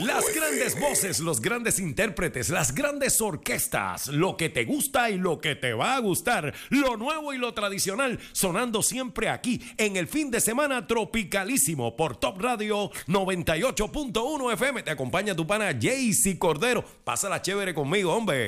Las grandes voces, los grandes intérpretes, las grandes orquestas, lo que te gusta y lo que te va a gustar, lo nuevo y lo tradicional, sonando siempre aquí en el fin de semana tropicalísimo por Top Radio 98.1 FM. Te acompaña tu pana Jaycee Cordero. Pásala chévere conmigo, hombre.